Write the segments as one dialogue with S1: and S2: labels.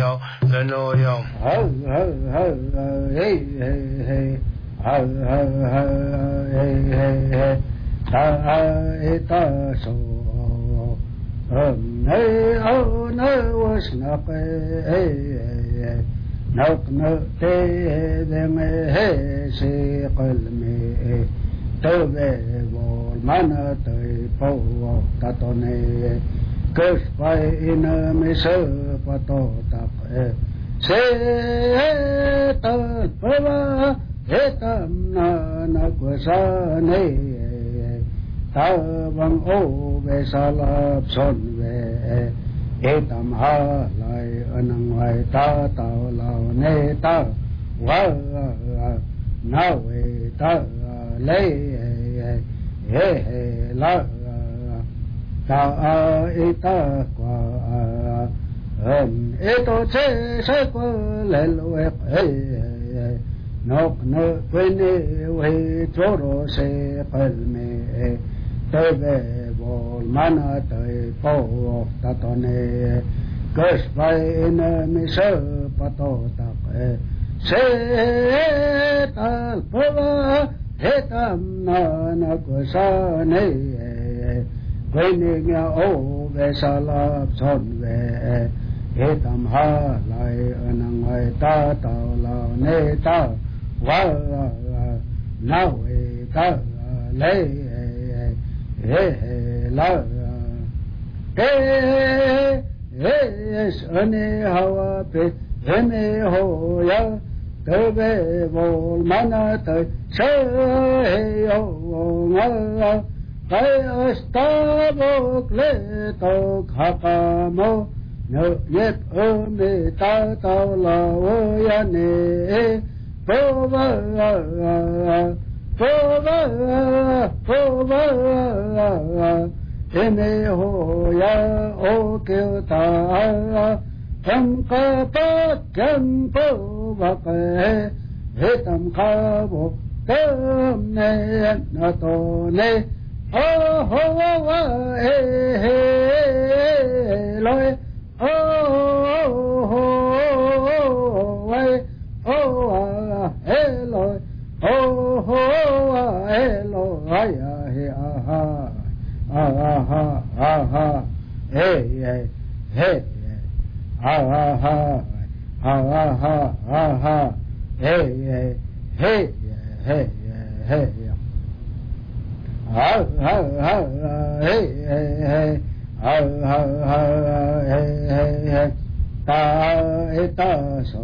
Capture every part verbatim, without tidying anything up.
S1: yo le no yo
S2: ho ho ho hey hey hey ho ho ho hey hey hey ta ta so nay oh no was not hey نق نقتدم هسي قلمي تبيب المناط فوق تطني كشفين مسبطو تق سيت الفوا هتمنا نقصاني تابن او بسالب صنوي etam halai anang lai ta tao lao ne ta wa na we ta le he he la ta e ta qua hum eto che se ko le we nok no quene we choro se palme tebe bol mana tai po tatone kaspaina misa pato tak se tal pava hetam na na kusane quene nya o vesalap sonve hetam halai anang ai ta tao lao ne ta wa na we ta le he he la he he sane hawa pe heme ho ya tebe bol mana ta se yo nga kai asta bok le to khakamo no yet o me ta ta la o ya ne po va Pova, pova, ene ho ya o kyuta, tam ka pa tam pova ke, he tam ka bo tam ne na to ne, oh ho wa he he loi, oh ho wa oh he loi. Oh ho hello ya he aha aha aha hey hey hey aha aha aha hey hey hey hey hey ha ha ha hey hey hey ha ha ha hey hey hey ta ta so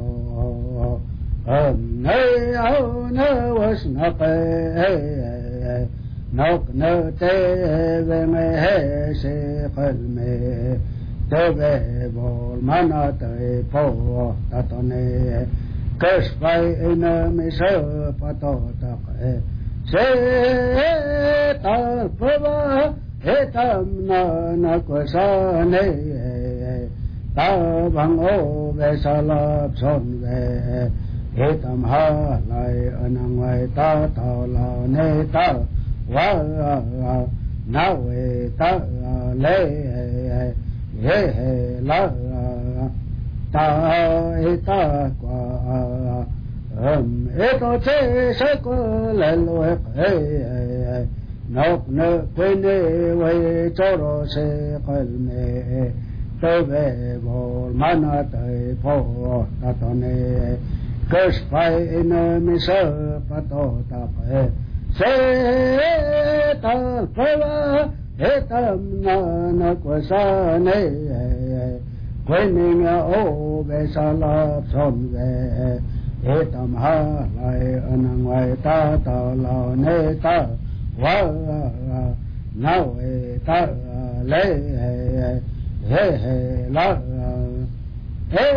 S2: nay oh no was not a nok no te ve me he se qalme tebe bol mana te po tatone kaspai ina me se pato tak se tal pava etam na na kusane ta bang o vesalap sonve etam halai anang lai ta tao lao ne ta wa na we ta le he he la ta e ta qua hum eto che se ko le lo he nok ne quene we choro se qalme tebe bol mana tai po tatone kaspaina misa pato tak se tal pava hetam na na kusane quene nya o besalap sonve hetam halai anang lai ta tao lao ne ta wa na we ta le he he la he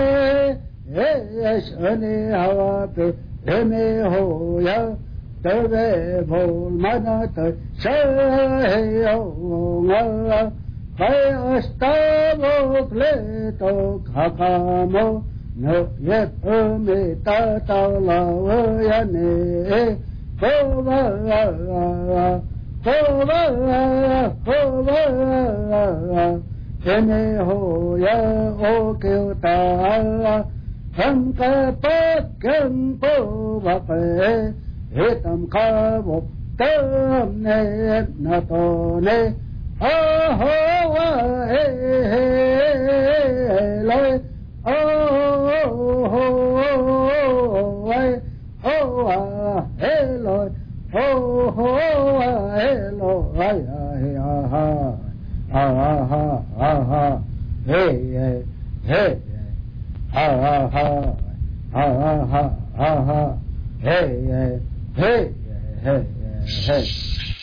S2: yes ane hawa pe heme ho ya tebe bol mana ta se yo nga kai asta bok le to khakamo no yet me ta ta la ya ne po va po va po va ene ho ya o kêu ta hâm ca bát căn bố bạc hệ tâm ca bố tâm nê na tô nê a ho a he he lôi a ho ai o a he lôi o ho a he lôi ai a ha a ha a ha he he he ha ha ha ha ha ha ha hey hey hey hey hey